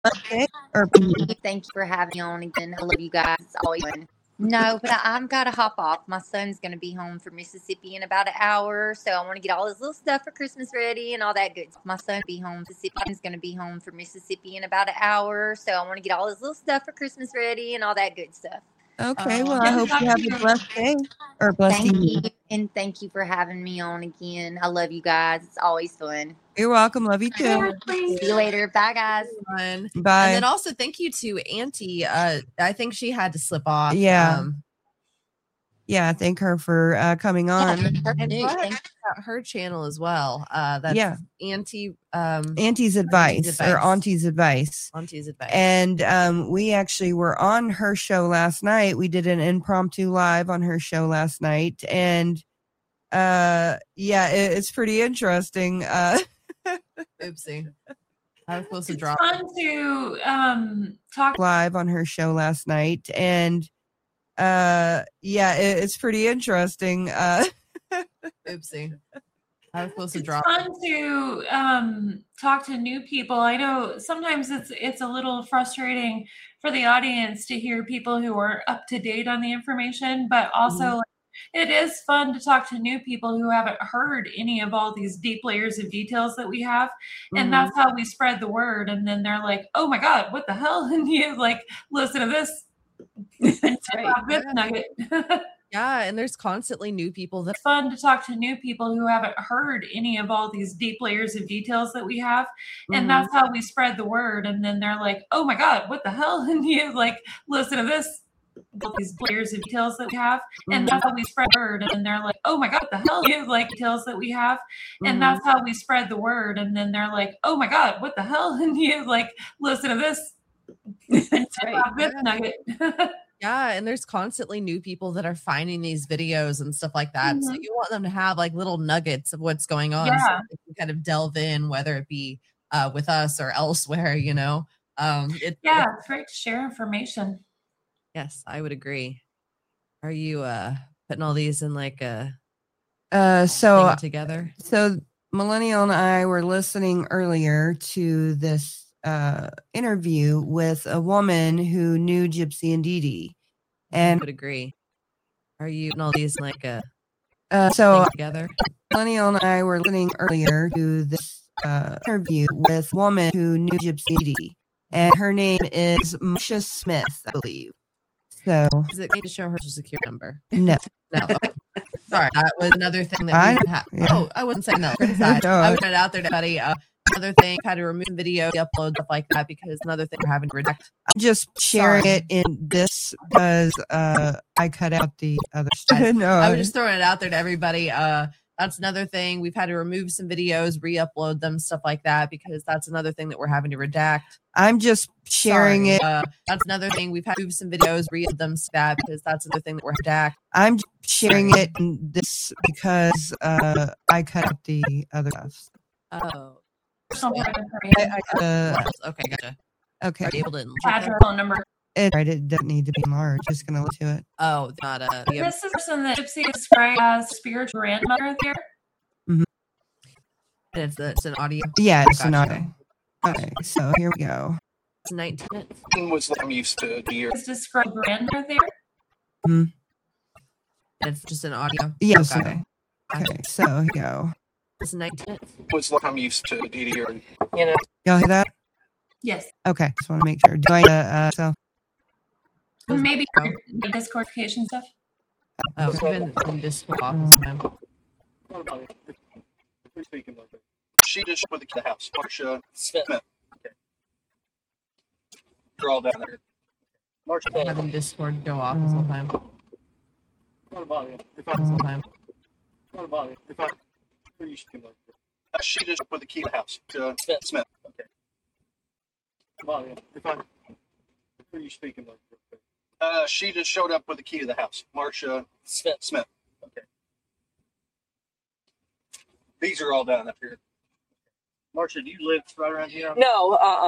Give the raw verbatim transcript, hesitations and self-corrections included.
Okay. Or thank you for having me on again. I love you guys. It's always fun. No, but I, I've got to hop off. My son's going to be home from Mississippi in about an hour, so I want to get all his little stuff for Christmas ready and all that good stuff. My son be home. Mississippi's going to be home from Mississippi in about an hour, so I want to get all his little stuff for Christmas ready and all that good stuff. Okay, well, I hope you have a blessed day or blessed Thank evening. you, and thank you for having me on again. I love you guys. It's always fun. You're welcome. Love you too. See you later. Bye, guys. Fun. Bye. And then also thank you to Auntie. Uh, I think she had to slip off. Yeah. Um, yeah, thank her for uh, coming on. Yeah, and dude, go ahead thank- and check out her channel as well. Uh, that's Yeah. Auntie. Um, Auntie's advice, Auntie's advice. or Auntie's advice. Auntie's advice. And um, we actually were on her show last night. We did an impromptu live on her show last night. And uh, yeah, it, it's pretty interesting. Uh, Oopsie. I was supposed to It's drop. fun to um, talk live on her show last night. And uh, yeah, it, it's pretty interesting. Uh, Oopsie. I was supposed to It's drop. fun to um, talk to new people. I know sometimes it's it's a little frustrating for the audience to hear people who are up to date on the information, but also Mhm. it is fun to talk to new people who haven't heard any of all these deep layers of details that we have, and Mhm. that's how we spread the word. And then they're like, "Oh my God, what the hell?" And you like listen to this. That's right. This nugget. Yeah, and there's constantly new people that It's fun to talk to new people who haven't heard any of all these deep layers of details that we have, and Mhm. that's how we spread the word. And then they're like, "Oh my God, what the hell?" And you like listen to this. All these layers of details that we have, and Mhm. that's how we spread the word. And they're like, "Oh my God, what the hell?" You like details that we have, and Mhm. that's how we spread the word. And then they're like, "Oh my God, what the hell?" And you like listen to this. That's right. This nugget. Yeah, and there's constantly new people that are finding these videos and stuff like that. So Mhm. you want them to have like little nuggets of what's going on, so Yeah. they can kind of delve in, whether it be uh, with us or elsewhere. You know, um, it, Yeah, it- it's great to share information. yes, I would agree. Are you uh, putting all these in like a uh, so thing together? So Millennial and I were listening earlier to this uh, interview with a woman who knew Gypsy and Dee Dee. I And would agree. Are you putting all these in like a uh, so thing together? Millennial and I were listening earlier to this uh, interview with a woman who knew Gypsy and Dee Dee. And her name is Marsha Smith, I believe. So, Is it going to show her social security number? no. No. Okay. Sorry, that was another thing that I we know, would have. yeah. Oh, I wouldn't say no. Criticize. No. I would put it out there to everybody. Uh, another thing, had to remove video, upload stuff like that because another thing we're having to reject. I'm just sharing Sorry. it in this because uh, I cut out the other stuff. no, I was just throwing it out there to everybody. Uh, that's another thing. We've had to remove some videos, re-upload them, stuff like that, because that's another thing that we're having to redact. I'm just sharing Sorry. it. Uh, that's another thing. We've had to move some videos, re-upload them, stuff like that, because that's another thing that we're redact. I'm just sharing Sorry. it in this because uh, I cut out the other stuff. Oh. Personal Yeah. information. I, I, uh, Okay, gotcha. okay. Are you able to? Address, phone number. It, right, it doesn't need to be enlarged. Just gonna look to it. Oh, not a. Yeah. This is the person that Gypsy described as spiritual grandmother here. It's, it's an audio. Yeah, it's an Gotcha. audio. Okay, so here we go. It's nineteen minutes. was what I'm used to here. Is described grandmother there. It's just an audio. Yes. Okay. Okay. okay, so here we go. It's nineteen minutes. Was what I'm used to here. You know, Y'all hear that? Yes. Okay, just want to make sure. Do I uh, uh so Maybe Oh. the disqualification stuff. Oh, even in Discord office time. what about it? We're speaking about it. She just with the house. Marsha Smith. Okay. They're all down there. Marsha. Having Discord go off this whole time. What about it? If This I, whole time. what about it? If I, where you speaking about it? Uh, she just with the key to the house. Uh, Smith. Smith. Okay. What about it? If I, where you speaking about it? Uh, she just showed up with the key to the house. Marsha Smith. Smith. Okay. These are all down up here. Marsha, do you live right around here? No, uh,